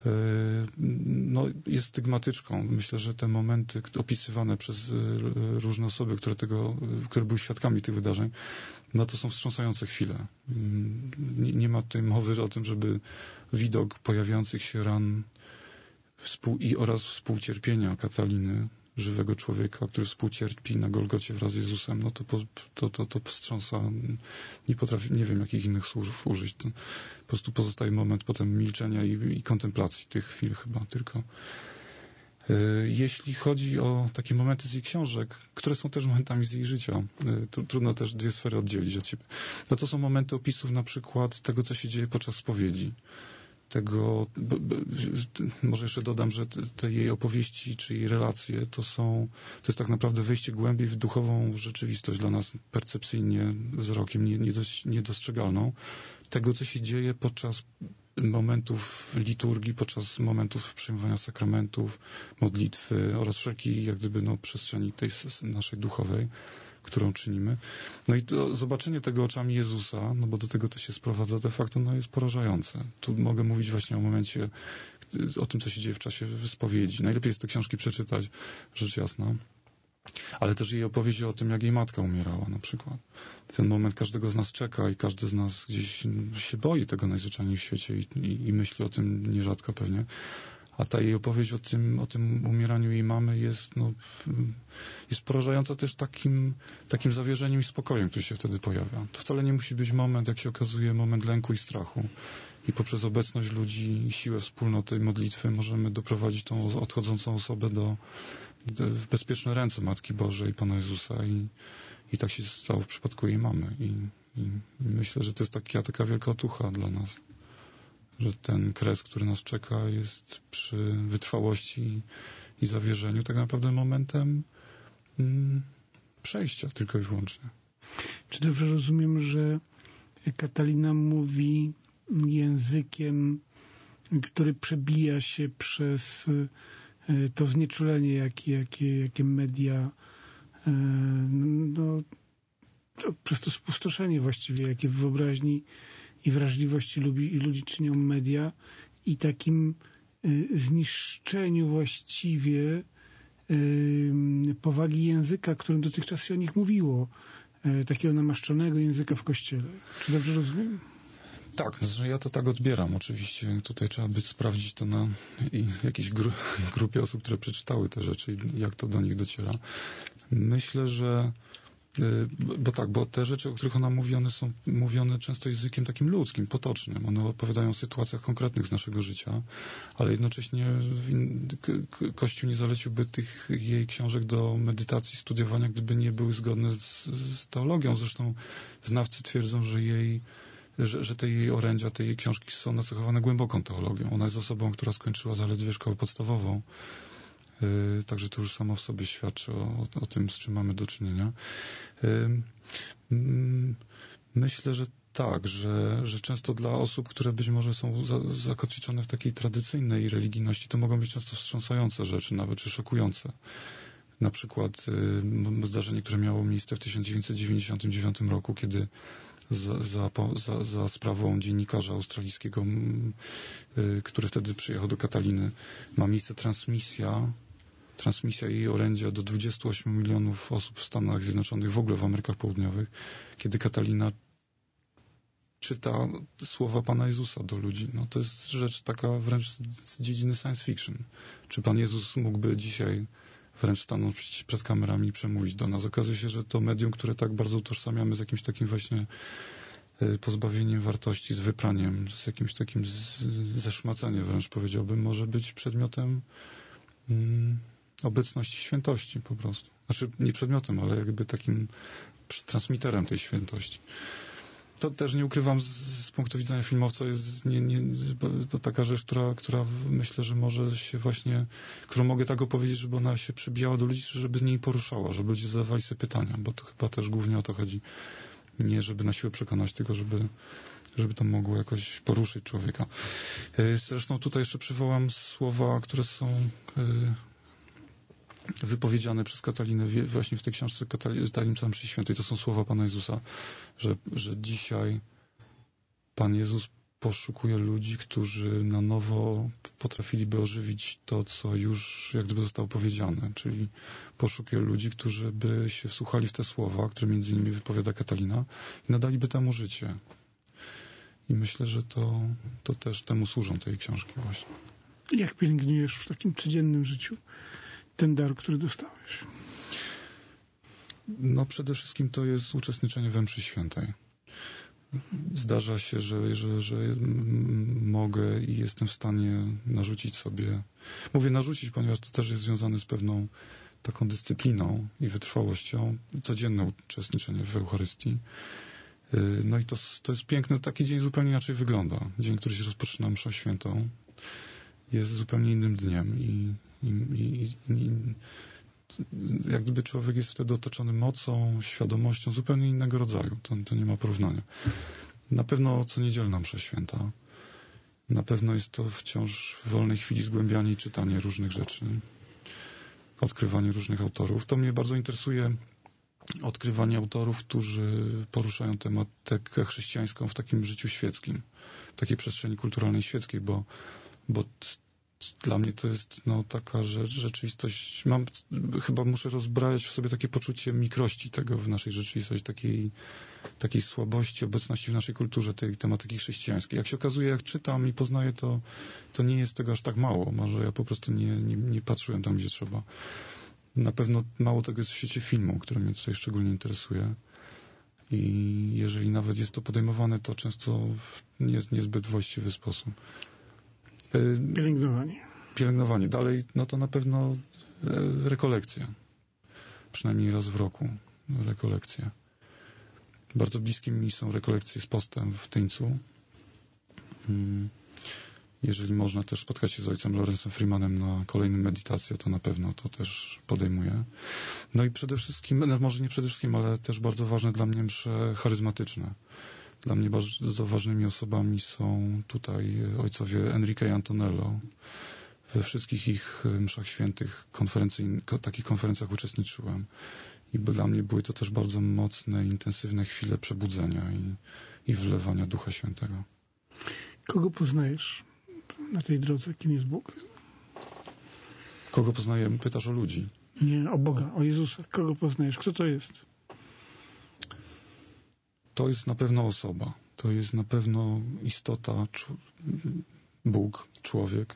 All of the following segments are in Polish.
no, jest stygmatyczką. Myślę, że te momenty opisywane przez różne osoby, które były świadkami tych wydarzeń, no to są wstrząsające chwile. Nie ma tutaj mowy o tym, żeby widok pojawiających się ran oraz współcierpienia Kataliny, żywego człowieka, który współcierpi na Golgocie wraz z Jezusem, no to wstrząsa. Nie wiem, jakich innych słów użyć. To po prostu pozostaje moment potem milczenia i kontemplacji tych chwil chyba tylko. Jeśli chodzi o takie momenty z jej książek, które są też momentami z jej życia, trudno też dwie sfery oddzielić od siebie. No to są momenty opisów na przykład tego, co się dzieje podczas spowiedzi. Może jeszcze dodam, że te jej opowieści czy jej relacje to jest tak naprawdę wejście głębiej w duchową rzeczywistość dla nas percepcyjnie, wzrokiem niedostrzegalną. Tego, co się dzieje podczas momentów liturgii, podczas momentów przyjmowania sakramentów, modlitwy oraz wszelkiej jak gdyby przestrzeni tej naszej duchowej, którą czynimy. No i to zobaczenie tego oczami Jezusa, no bo do tego to się sprowadza de facto, jest porażające. Tu mogę mówić właśnie o momencie, o tym, co się dzieje w czasie spowiedzi. Najlepiej jest te książki przeczytać, rzecz jasna. Ale też jej opowieść o tym, jak jej matka umierała na przykład. Ten moment każdego z nas czeka i każdy z nas gdzieś się boi tego najzwyczajniej w świecie i myśli o tym nierzadko pewnie. A ta jej opowieść o tym umieraniu jej mamy jest porażająca też takim zawierzeniem i spokojem, który się wtedy pojawia. To wcale nie musi być moment, jak się okazuje, moment lęku i strachu. I poprzez obecność ludzi i siłę wspólnoty i modlitwy możemy doprowadzić tą odchodzącą osobę w bezpieczne ręce Matki Bożej i Pana Jezusa. I tak się stało w przypadku jej mamy. I myślę, że to jest taka wielka otucha dla nas. Że ten kres, który nas czeka, jest przy wytrwałości i zawierzeniu tak naprawdę momentem przejścia tylko i wyłącznie. Czy dobrze rozumiem, że Katalina mówi językiem, który przebija się przez to znieczulenie, jakie media, przez to spustoszenie właściwie, jakie w wyobraźni i wrażliwości ludzi czynią media i takim zniszczeniu właściwie powagi języka, którym dotychczas się o nich mówiło. Takiego namaszczonego języka w Kościele. Czy dobrze rozumiem? Tak, że ja to tak odbieram. Oczywiście tutaj trzeba by sprawdzić to na jakiejś grupie osób, które przeczytały te rzeczy i jak to do nich dociera. Myślę, że bo te rzeczy, o których ona mówi, one są mówione często językiem takim ludzkim, potocznym. One opowiadają o sytuacjach konkretnych z naszego życia, ale jednocześnie Kościół nie zaleciłby tych jej książek do medytacji, studiowania, gdyby nie były zgodne z teologią. Zresztą znawcy twierdzą, że te jej orędzia, te jej książki są nacechowane głęboką teologią. Ona jest osobą, która skończyła zaledwie szkołę podstawową. Także to już samo w sobie świadczy o tym, z czym mamy do czynienia. Myślę, że tak, że często dla osób, które być może są zakotwiczone w takiej tradycyjnej religijności, to mogą być często wstrząsające rzeczy, nawet czy szokujące. Na przykład zdarzenie, które miało miejsce w 1999 roku, kiedy za sprawą dziennikarza australijskiego, który wtedy przyjechał do Kataliny, ma miejsce transmisja jej orędzia do 28 milionów osób w Stanach Zjednoczonych, w ogóle w Amerykach Południowych, kiedy Katalina czyta słowa Pana Jezusa do ludzi. No to jest rzecz taka wręcz z dziedziny science fiction. Czy Pan Jezus mógłby dzisiaj wręcz stanąć przed kamerami i przemówić do nas? Okazuje się, że to medium, które tak bardzo utożsamiamy z jakimś takim właśnie pozbawieniem wartości, z wypraniem, z jakimś takim zeszmaceniem wręcz powiedziałbym, może być przedmiotem obecności świętości po prostu. Znaczy nie przedmiotem, ale jakby takim transmiterem tej świętości. To też nie ukrywam z punktu widzenia filmowca jest to taka rzecz, która myślę, że może się właśnie, którą mogę tak opowiedzieć, żeby ona się przebijała do ludzi, żeby nie poruszała, żeby ludzie zadawali sobie pytania, bo to chyba też głównie o to chodzi. Nie żeby na siłę przekonać, tylko żeby to mogło jakoś poruszyć człowieka. Zresztą tutaj jeszcze przywołam słowa, które są wypowiedziane przez Katalinę właśnie w tej książce Tajemnica Mszy Świętej. To są słowa Pana Jezusa, że dzisiaj Pan Jezus poszukuję ludzi, którzy na nowo potrafiliby ożywić to, co już jak gdyby zostało powiedziane. Czyli poszukuję ludzi, którzy by się wsłuchali w te słowa, które między innymi wypowiada Katalina i nadaliby temu życie. I myślę, że to też temu służą tej książki właśnie. Jak pielęgnujesz w takim codziennym życiu ten dar, który dostałeś? No przede wszystkim to jest uczestniczenie we mszy świętej. Zdarza się, że mogę i jestem w stanie narzucić sobie... Mówię narzucić, ponieważ to też jest związane z pewną taką dyscypliną i wytrwałością. Codzienne uczestniczenie w Eucharystii. No i to jest piękne. Taki dzień zupełnie inaczej wygląda. Dzień, który się rozpoczyna mszą świętą, jest zupełnie innym dniem i jak gdyby człowiek jest wtedy otoczony mocą, świadomością zupełnie innego rodzaju. To nie ma porównania. Na pewno co niedzielna msza święta. Na pewno jest to wciąż w wolnej chwili zgłębianie i czytanie różnych rzeczy. Odkrywanie różnych autorów. To mnie bardzo interesuje, odkrywanie autorów, którzy poruszają tematykę chrześcijańską w takim życiu świeckim. W takiej przestrzeni kulturalnej świeckiej, bo dla mnie to jest taka rzeczywistość. Chyba muszę rozbrać w sobie takie poczucie mikrości tego w naszej rzeczywistości, takiej słabości obecności w naszej kulturze tej tematyki chrześcijańskiej. Jak się okazuje, jak czytam i poznaję to nie jest tego aż tak mało. Może ja po prostu nie patrzyłem tam, gdzie trzeba. Na pewno mało tego jest w świecie filmu, który mnie tutaj szczególnie interesuje. I jeżeli nawet jest to podejmowane, to często w niezbyt właściwy sposób. Pielęgnowanie. Dalej, to na pewno rekolekcje. Przynajmniej raz w roku rekolekcje. Bardzo bliskie mi są rekolekcje z postem w Tyńcu. Jeżeli można też spotkać się z ojcem Lorenzem Freemanem na kolejnym meditację, to na pewno to też podejmuję. No i przede wszystkim, może nie przede wszystkim, ale też bardzo ważne dla mnie msze charyzmatyczne. Dla mnie bardzo ważnymi osobami są tutaj ojcowie Enrique i Antonello. We wszystkich ich mszach świętych, takich konferencjach uczestniczyłem. I dla mnie były to też bardzo mocne, intensywne chwile przebudzenia i wlewania Ducha Świętego. Kogo poznajesz na tej drodze? Kim jest Bóg? Kogo poznaję? Pytasz o ludzi. Nie, o Boga, o Jezusa. Kogo poznajesz? Kto to jest? To jest na pewno osoba. To jest na pewno istota, Bóg, człowiek,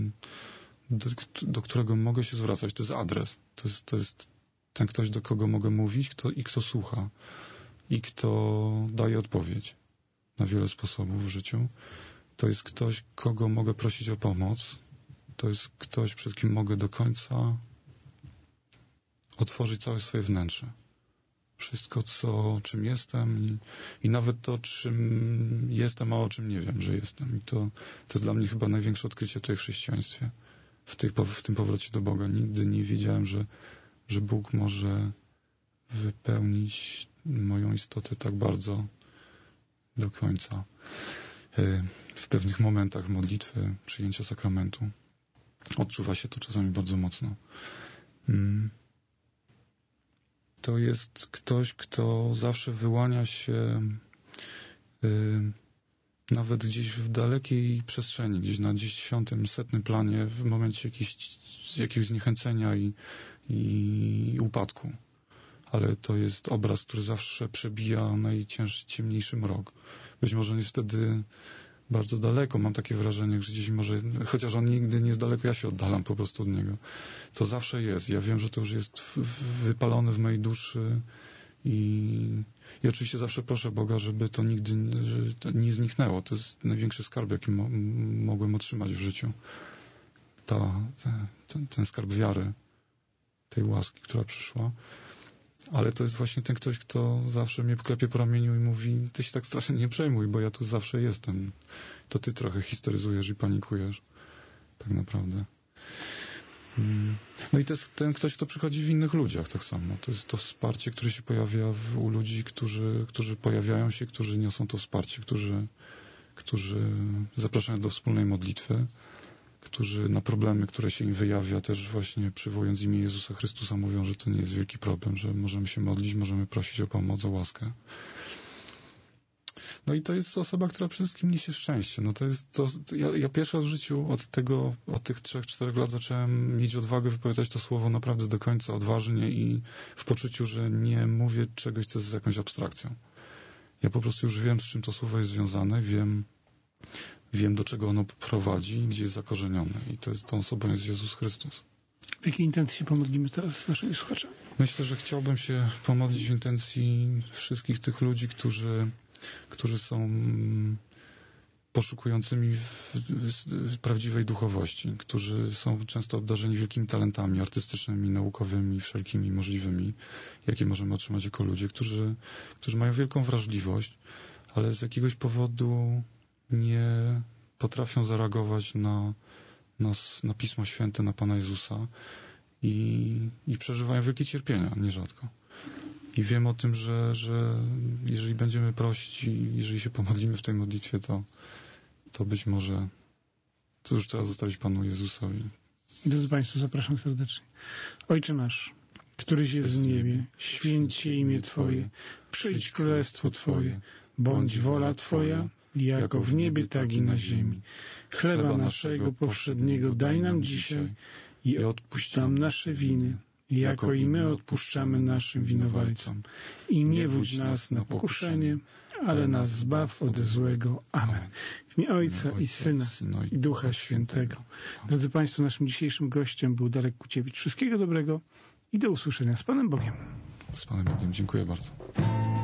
do którego mogę się zwracać. To jest adres. To jest ten ktoś, do kogo mogę mówić kto słucha i kto daje odpowiedź na wiele sposobów w życiu. To jest ktoś, kogo mogę prosić o pomoc. To jest ktoś, przed kim mogę do końca otworzyć całe swoje wnętrze. Wszystko, czym jestem i nawet to, czym jestem, a o czym nie wiem, że jestem. I to jest dla mnie chyba największe odkrycie tutaj w chrześcijaństwie. W tym powrocie do Boga. Nigdy nie wiedziałem, że Bóg może wypełnić moją istotę tak bardzo do końca. W pewnych momentach modlitwy, przyjęcia sakramentu. Odczuwa się to czasami bardzo mocno. To jest ktoś, kto zawsze wyłania się nawet gdzieś w dalekiej przestrzeni, gdzieś na 10., 100. planie, w momencie jakiegoś zniechęcenia i upadku. Ale to jest obraz, który zawsze przebija najciemniejszy mrok. Być może on jest wtedy bardzo daleko. Mam takie wrażenie, że gdzieś może, chociaż on nigdy nie jest daleko, ja się oddalam po prostu od niego. To zawsze jest. Ja wiem, że to już jest wypalone w mojej duszy i oczywiście zawsze proszę Boga, żeby to nigdy nie zniknęło. To jest największy skarb, jaki mogłem otrzymać w życiu. Ten skarb wiary, tej łaski, która przyszła. Ale to jest właśnie ten ktoś, kto zawsze mnie klepie po ramieniu i mówi: ty się tak strasznie nie przejmuj, bo ja tu zawsze jestem. To ty trochę histeryzujesz i panikujesz. Tak naprawdę. No i to jest ten ktoś, kto przychodzi w innych ludziach tak samo. To jest to wsparcie, które się pojawia u ludzi, którzy pojawiają się, którzy niosą to wsparcie, którzy zapraszają do wspólnej modlitwy, którzy na problemy, które się im wyjawia, też właśnie przywołując imię Jezusa Chrystusa, mówią, że to nie jest wielki problem, że możemy się modlić, możemy prosić o pomoc, o łaskę. No i to jest osoba, która przede wszystkim niesie szczęście. No to jest to, ja pierwszy raz w życiu od tych 3-4 lat zacząłem mieć odwagę wypowiadać to słowo naprawdę do końca odważnie i w poczuciu, że nie mówię czegoś, co jest jakąś abstrakcją. Ja po prostu już wiem, z czym to słowo jest związane, wiem do czego ono prowadzi, gdzie jest zakorzenione. I tą osobą jest Jezus Chrystus. W jakiej intencji się pomodlimy teraz z naszymi słuchaczami? Myślę, że chciałbym się pomodlić w intencji wszystkich tych ludzi, którzy są poszukującymi w prawdziwej duchowości, którzy są często obdarzeni wielkimi talentami artystycznymi, naukowymi, wszelkimi możliwymi, jakie możemy otrzymać jako ludzie, którzy mają wielką wrażliwość, ale z jakiegoś powodu nie potrafią zareagować na Pismo Święte, na Pana Jezusa i przeżywają wielkie cierpienia, nierzadko. I wiem o tym, że jeżeli będziemy prosić i jeżeli się pomodlimy w tej modlitwie, to być może to już trzeba zostawić Panu Jezusowi. Drodzy Państwo, zapraszam serdecznie. Ojcze nasz, któryś jest w niebie, święć się imię Twoje, przyjdź królestwo Twoje, bądź wola Twoja, jako w niebie, tak i na ziemi. Chleba naszego powszedniego daj nam dzisiaj i odpuść nam nasze winy, jako i my odpuszczamy naszym winowajcom. I nie wódź nas na pokuszenie, ale nas zbaw ode złego. Amen. W imię Ojca i Syna i Ducha Świętego. Drodzy Państwo, naszym dzisiejszym gościem był Darek Kuciewicz. Wszystkiego dobrego i do usłyszenia. Z Panem Bogiem. Z Panem Bogiem. Dziękuję bardzo.